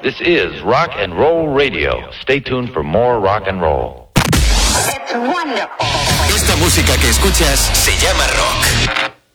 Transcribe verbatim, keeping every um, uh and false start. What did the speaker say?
This is Rock and Roll Radio. Stay tuned for more rock and roll. It's wonderful. Esta música que escuchas se llama rock.